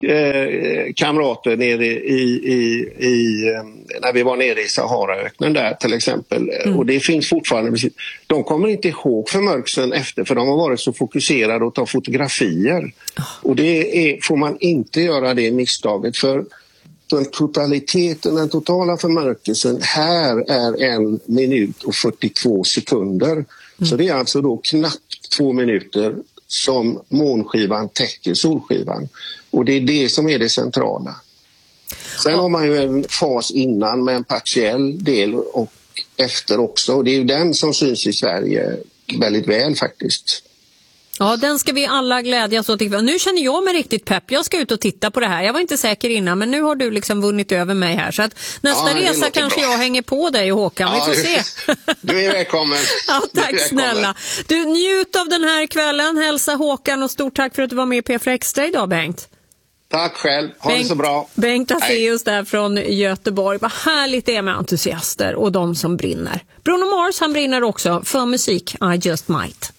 kamrater nere när vi var nere i Saharaöknen där till exempel. Och det finns fortfarande, de kommer inte ihåg förmörkelsen efter, för de har varit så fokuserade och ta fotografier. Och får man inte göra det misstaget, för den totala förmörkelsen här är 1 minut och 42 sekunder. Så det är alltså då knappt 2 minuter som månskivan täcker solskivan. Och det är det som är det centrala. Sen har man ju en fas innan med en partiell del och efter också. Och det är ju den som syns i Sverige väldigt väl faktiskt. Ja, den ska vi alla glädjas åt. Nu känner jag mig riktigt pepp. Jag ska ut och titta på det här. Jag var inte säker innan, men nu har du liksom vunnit över mig här. Så att nästa resa kanske jag hänger på dig, Håkan. Vi får se. Du är välkommen. Ja, tack snälla. Du, njut av den här kvällen. Hälsa Håkan och stort tack för att du var med på P4 Extra idag, Bengt. Tack själv. Ha det så bra. Bengt Aseus där från Göteborg. Vad härligt det är med entusiaster och de som brinner. Bruno Mars, han brinner också för musik. I Just Might.